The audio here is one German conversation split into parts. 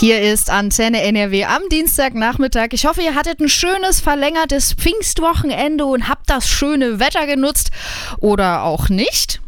Hier ist Antenne NRW am Dienstagnachmittag. Ich hoffe, ihr hattet ein schönes, verlängertes Pfingstwochenende und habt das schöne Wetter genutzt. Oder auch nicht.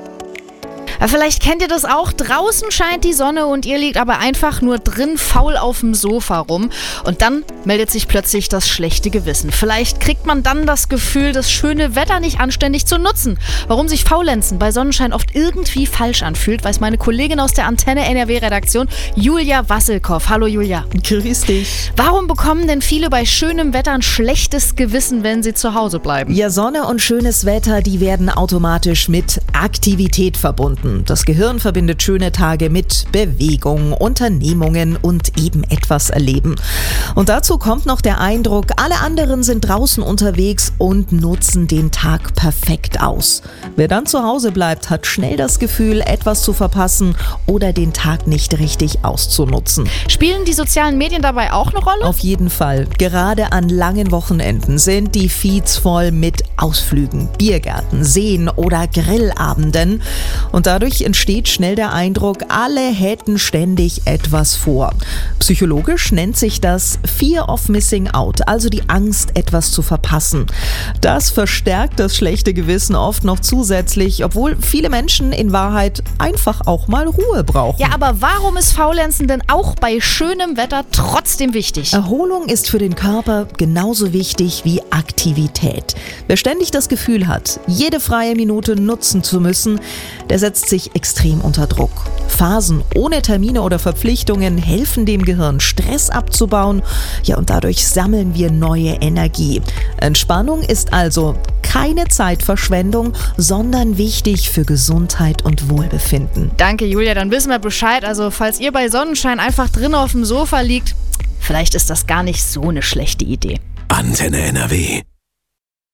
Ja, vielleicht kennt ihr das auch. Draußen scheint die Sonne und ihr liegt aber einfach nur drin faul auf dem Sofa rum. Und dann meldet sich plötzlich das schlechte Gewissen. Vielleicht kriegt man dann das Gefühl, das schöne Wetter nicht anständig zu nutzen. Warum sich Faulenzen bei Sonnenschein oft irgendwie falsch anfühlt, weiß meine Kollegin aus der Antenne NRW-Redaktion, Julia Wasselkow. Hallo Julia. Grüß dich. Warum bekommen denn viele bei schönem Wetter ein schlechtes Gewissen, wenn sie zu Hause bleiben? Ja, Sonne und schönes Wetter, die werden automatisch mit Aktivität verbunden. Das Gehirn verbindet schöne Tage mit Bewegung, Unternehmungen und eben etwas erleben. Und dazu kommt noch der Eindruck, alle anderen sind draußen unterwegs und nutzen den Tag perfekt aus. Wer dann zu Hause bleibt, hat schnell das Gefühl, etwas zu verpassen oder den Tag nicht richtig auszunutzen. Spielen die sozialen Medien dabei auch eine Rolle? Auf jeden Fall. Gerade an langen Wochenenden sind die Feeds voll mit Ausflügen, Biergärten, Seen oder Grillabenden. Und dadurch entsteht schnell der Eindruck, alle hätten ständig etwas vor. Psychologisch nennt sich das Fear of Missing Out, also die Angst, etwas zu verpassen. Das verstärkt das schlechte Gewissen oft noch zusätzlich, obwohl viele Menschen in Wahrheit einfach auch mal Ruhe brauchen. Ja, aber warum ist Faulenzen denn auch bei schönem Wetter trotzdem wichtig? Erholung ist für den Körper genauso wichtig wie Aktivität. Wer ständig das Gefühl hat, jede freie Minute nutzen zu müssen, der setzt sich extrem unter Druck. Phasen ohne Termine oder Verpflichtungen helfen dem Gehirn, Stress abzubauen. Ja, und dadurch sammeln wir neue Energie. Entspannung ist also keine Zeitverschwendung, sondern wichtig für Gesundheit und Wohlbefinden. Danke, Julia, dann wissen wir Bescheid. Also, falls ihr bei Sonnenschein einfach drin auf dem Sofa liegt, vielleicht ist das gar nicht so eine schlechte Idee. Antenne NRW.